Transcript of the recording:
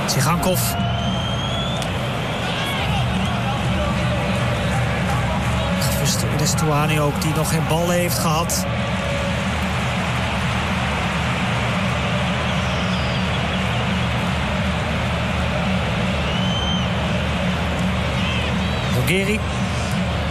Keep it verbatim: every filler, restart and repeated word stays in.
Tsigankov. De Stuani ook, die nog geen bal heeft gehad. Ruggeri.